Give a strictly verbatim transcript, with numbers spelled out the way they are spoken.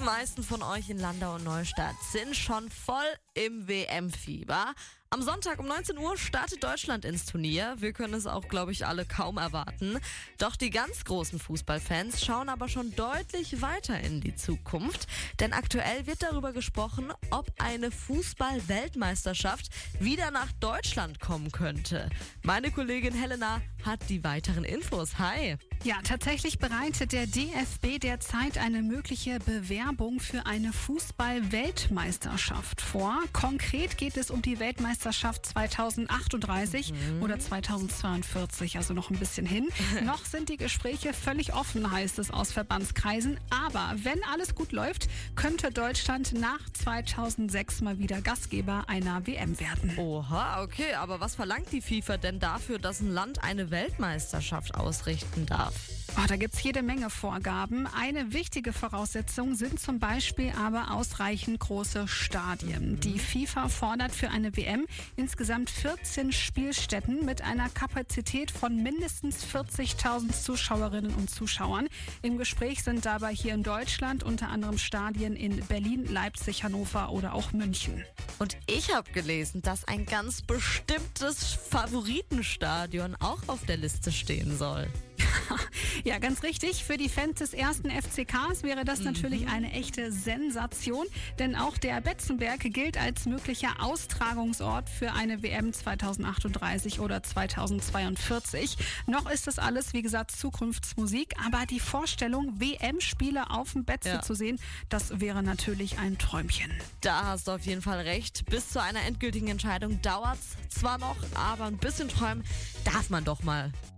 meisten von euch in Landau und Neustadt sind schon voll im W M-Fieber. Am Sonntag um neunzehn Uhr startet Deutschland ins Turnier. Wir können es auch, glaube ich, alle kaum erwarten. Doch die ganz großen Fußballfans schauen aber schon deutlich weiter in die Zukunft. Denn aktuell wird darüber gesprochen, ob eine Fußball-Weltmeisterschaft wieder nach Deutschland kommen könnte. Meine Kollegin Helena hat die weiteren Infos. Hi! Ja, tatsächlich bereitet der D F B derzeit eine mögliche Bewerbung für eine Fußball-Weltmeisterschaft vor. Konkret geht es um die Weltmeisterschaft zweitausendachtunddreißig mhm. oder zweitausendzweiundvierzig, also noch ein bisschen hin. Noch sind die Gespräche völlig offen, heißt es aus Verbandskreisen. Aber wenn alles gut läuft, könnte Deutschland nach zweitausendsechs mal wieder Gastgeber einer W M werden. Oha, okay, aber was verlangt die FIFA denn dafür, dass ein Land eine Weltmeisterschaft ausrichten darf? Oh, da gibt's jede Menge Vorgaben. Eine wichtige Voraussetzung sind zum Beispiel aber ausreichend große Stadien. Mhm. Die FIFA fordert für eine W M insgesamt vierzehn Spielstätten mit einer Kapazität von mindestens vierzigtausend Zuschauerinnen und Zuschauern. Im Gespräch sind dabei hier in Deutschland unter anderem Stadien in Berlin, Leipzig, Hannover oder auch München. Und ich habe gelesen, dass ein ganz bestimmtes Favoritenstadion auch auf der Liste stehen soll. Ja, ganz richtig. Für die Fans des ersten F C Ks wäre das mhm. natürlich eine echte Sensation, denn auch der Betzenberg gilt als möglicher Austragungsort für eine W M zweitausendachtunddreißig oder zweitausendzweiundvierzig. Noch ist das alles, wie gesagt, Zukunftsmusik, aber die Vorstellung, W M-Spiele auf dem Betze ja. zu sehen, das wäre natürlich ein Träumchen. Da hast du auf jeden Fall recht. Bis zu einer endgültigen Entscheidung dauert's zwar noch, aber ein bisschen träumen darf man doch mal.